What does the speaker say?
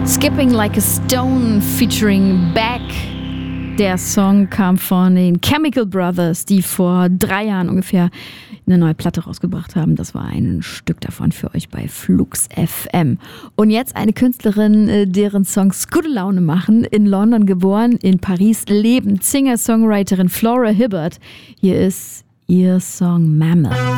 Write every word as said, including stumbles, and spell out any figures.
Skipping Like a Stone featuring Beck. Der Song kam von den Chemical Brothers, die vor drei Jahren ungefähr eine neue Platte rausgebracht haben. Das war ein Stück davon für euch bei Flux F M. Und jetzt eine Künstlerin, deren Songs gute Laune machen. In London geboren, in Paris lebend. Singer-Songwriterin Flora Hibbert. Hier ist ihr Song Mammoth.